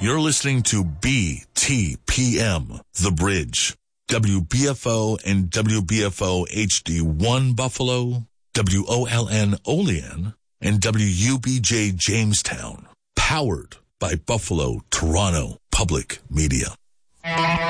You're listening to BTPM, The Bridge. WBFO and WBFO HD1 Buffalo, WOLN Olean, and WUBJ Jamestown. Powered by Buffalo Toronto Public Media.